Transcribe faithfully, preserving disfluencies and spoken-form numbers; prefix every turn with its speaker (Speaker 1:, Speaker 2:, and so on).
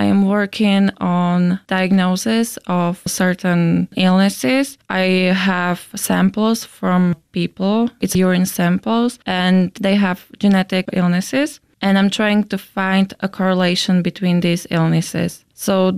Speaker 1: I am working on diagnosis of certain illnesses. I have samples from people. It's urine samples, and they have genetic illnesses. And I'm trying to find a correlation between these illnesses. So